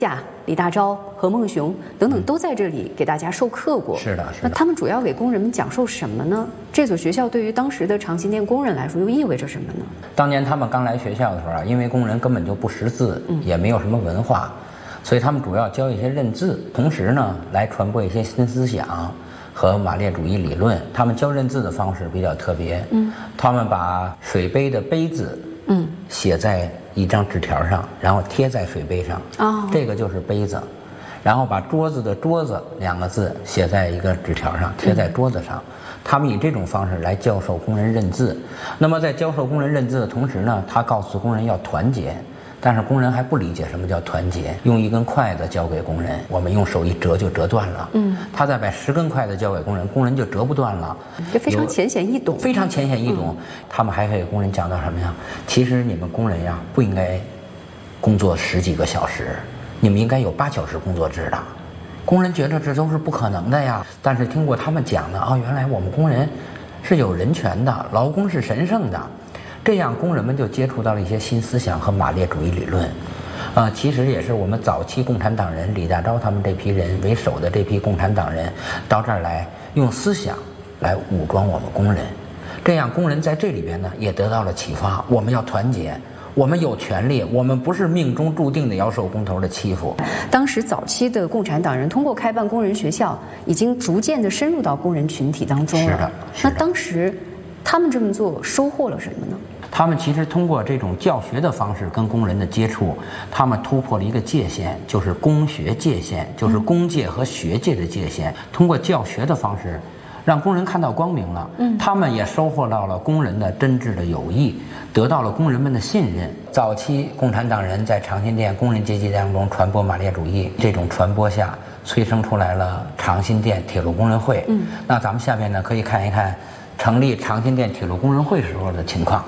李大钊、何孟雄等等都在这里给大家授课过。 是的，是的。 那他们主要给工人们讲授什么呢？这所学校对于当时的长辛店工人来说又意味着什么呢？ 当年他们刚来学校的时候啊，因为工人根本就不识字，也没有什么文化，所以他们主要教一些认字，同时呢来传播一些新思想和马列主义理论。他们教认字的方式比较特别，他们把水杯的杯字写在一张纸条上，然后贴在水杯上，这个就是杯子。然后把桌子的桌子两个字写在一个纸条上，贴在桌子上。他们以这种方式来教授工人认字。那么在教授工人认字的同时呢，他告诉工人要团结，但是工人还不理解什么叫团结。用一根筷子交给工人，我们用手一折就折断了。他再把10根筷子交给工人，工人就折不断了。 这非常浅显易懂， 非常浅显易懂。他们还给工人讲到什么呀？其实你们工人呀，不应该工作10几个小时，你们应该有8小时工作制的。工人觉得这都是不可能的呀，但是听过他们讲的原来我们工人是有人权的，劳工是神圣的。这样工人们就接触到了一些新思想和马列主义理论，其实也是我们早期共产党人李大钊他们这批人为首的这批共产党人到这儿来用思想来武装我们工人，这样工人在这里边呢也得到了启发，我们要团结，我们有权利，我们不是命中注定的要受工头的欺负。 当时早期的共产党人通过开办工人学校，已经逐渐的深入到工人群体当中了。 是的。 那当时他们这么做收获了什么呢？ 他们其实通过这种教学的方式跟工人的接触，他们突破了一个界限，就是工学界限，就是工界和学界的界限。通过教学的方式让工人看到光明了，他们也收获到了工人的真挚的友谊，得到了工人们的信任。早期共产党人在长辛店工人阶级当中传播马列主义，这种传播下催生出来了长辛店铁路工人会。那咱们下面呢可以看一看成立长辛店铁路工人会时候的情况。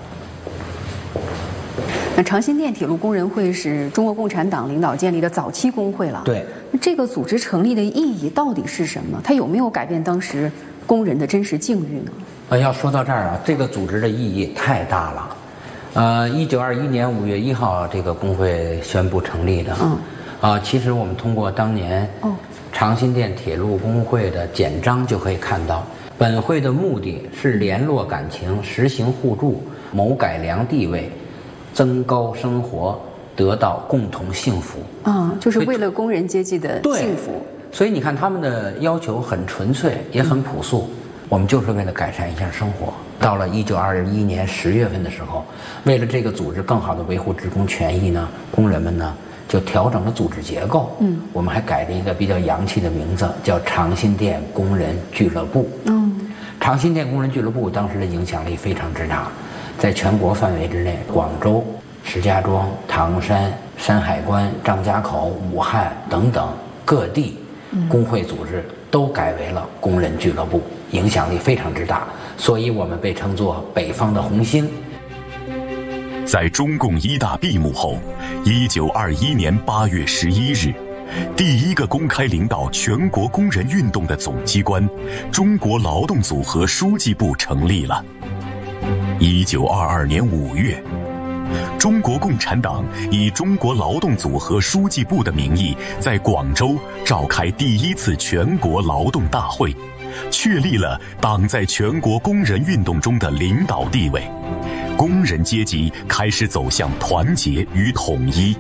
那长辛店铁路工人会是中国共产党领导建立的早期工会了。 对。 这个组织成立的意义到底是什么？它有没有改变当时工人的真实境遇呢？ 要说到这儿啊，这个组织的意义太大了。1921年5月1号，这个工会宣布成立的。其实我们通过当年长辛店铁路工会的简章就可以看到，本会的目的是联络感情，实行互助，谋改良地位，增高生活，得到共同幸福。 就是为了工人阶级的幸福。 所以你看他们的要求很纯粹，也很朴素。我们就是为了改善一下生活。到了1921年10月份的时候，为了这个组织更好的维护职工权益呢，工人们呢就调整了组织结构。我们还改了一个比较洋气的名字，叫长辛店工人俱乐部。长辛店工人俱乐部当时的影响力非常之大，在全国范围之内，广州、石家庄、唐山、山海关、张家口、武汉等等各地工会组织都改为了工人俱乐部，影响力非常之大，所以我们被称作北方的红星。 在中共一大闭幕后，1921年8月11日，第一个公开领导全国工人运动的总机关中国劳动组合书记部成立了。1922年5月，中国共产党以中国劳动组合书记部的名义，在广州召开第一次全国劳动大会，确立了党在全国工人运动中的领导地位，工人阶级开始走向团结与统一。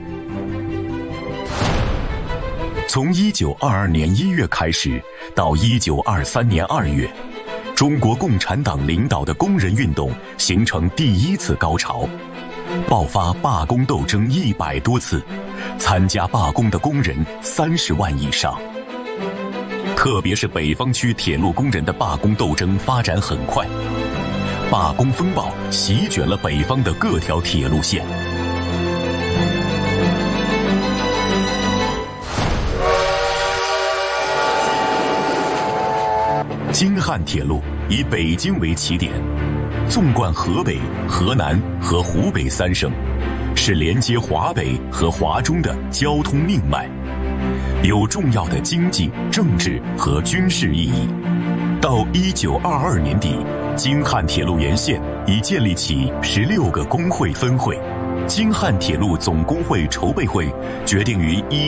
从1922年1月开始，到1923年2月，中国共产党领导的工人运动形成第一次高潮，爆发罢工斗争100多次，参加罢工的工人30万以上。特别是北方区铁路工人的罢工斗争发展很快，罢工风暴席卷了北方的各条铁路线。京汉铁路以北京为起点，纵贯河北、河南和湖北3省，是连接华北和华中的交通命脉，有重要的经济、政治和军事意义。到1922年底，京汉铁路沿线已建立起16个工会分会。京汉铁路总工会筹备会决定于